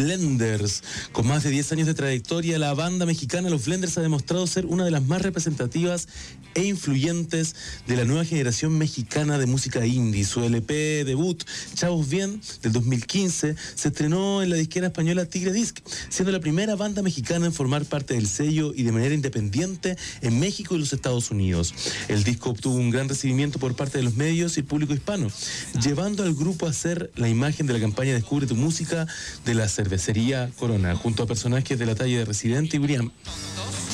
Blenders. Con más de 10 años de trayectoria, la banda mexicana Los Blenders ha demostrado ser una de las más representativas e influyentes de la nueva generación mexicana de música indie. Su LP debut, Chavos Bien, del 2015, se estrenó en la disquera española Tigre Disc, siendo la primera banda mexicana en formar parte del sello y de manera independiente en México y los Estados Unidos. El disco obtuvo un gran recibimiento por parte de los medios y el público hispano, llevando al grupo a ser la imagen de la campaña Descubre tu música de la cervecería Corona, junto a personajes de la talla de Residente y Brian.